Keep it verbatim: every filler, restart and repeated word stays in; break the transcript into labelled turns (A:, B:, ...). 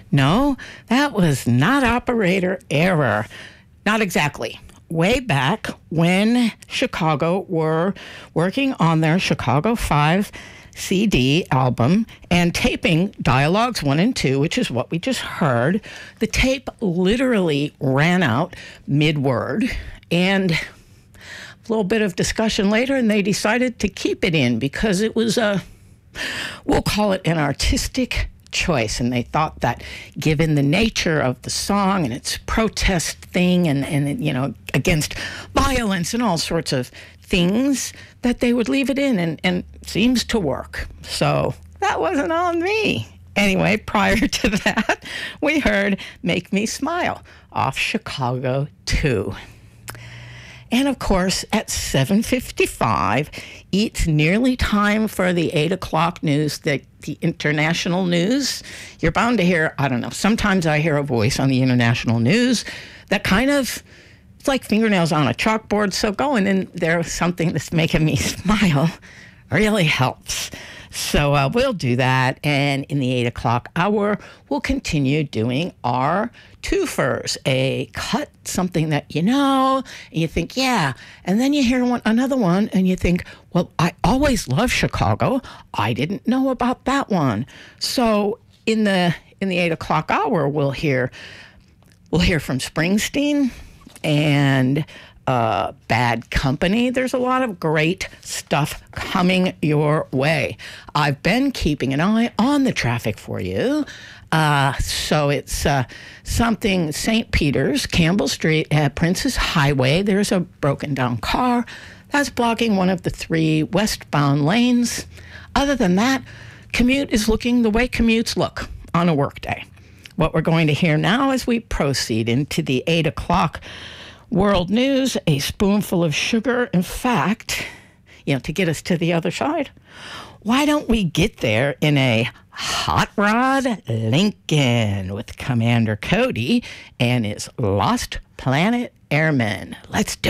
A: No, that was not operator error. Not exactly. Way back when Chicago were working on their Chicago five C D album and taping Dialogues one and two, which is what we just heard, the tape literally ran out mid-word, and a little bit of discussion later, and they decided to keep it in because it was a, we'll call it an artistic choice. And they thought that given the nature of the song and its protest thing and, and you know, against violence and all sorts of things, that they would leave it in, and, and seems to work. So that wasn't on me. Anyway, prior to that, we heard Make Me Smile off Chicago two. And of course, at seven fifty-five, it's nearly time for the eight o'clock news, the, the international news. You're bound to hear, I don't know, sometimes I hear a voice on the international news that kind of, it's like fingernails on a chalkboard. So going in there with something that's making me smile really helps. So uh, we'll do that. And in the eight o'clock hour, we'll continue doing our twofers, a cut, something that you know, and you think, yeah. And then you hear one, another one, and you think, well, I always love Chicago. I didn't know about that one. So in the in the eight o'clock hour, we'll hear we'll hear from Springsteen and Uh, Bad Company. There's a lot of great stuff coming your way. I've been keeping an eye on the traffic for you. Uh, so it's uh, something Saint Peter's, Campbell Street at Princess Highway. There's a broken down car that's blocking one of the three westbound lanes. Other than that, commute is looking the way commutes look on a workday. What we're going to hear now as we proceed into the eight o'clock world news, a spoonful of sugar. In fact, you know, to get us to the other side, why don't we get there in a Hot Rod Lincoln with Commander Cody and his Lost Planet Airmen? Let's do it.